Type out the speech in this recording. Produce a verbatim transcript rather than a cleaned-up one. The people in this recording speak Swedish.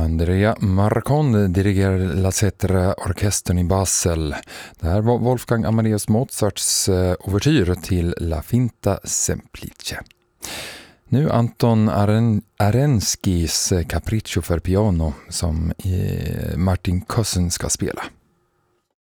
Andrea Marcon dirigerar La Cetra-orkestern i Basel. Det här var Wolfgang Amadeus Mozarts uh, ouvertyr till La Finta Semplice. Nu Anton Aren- Arenskis Capriccio för piano som uh, Martin Kössen ska spela.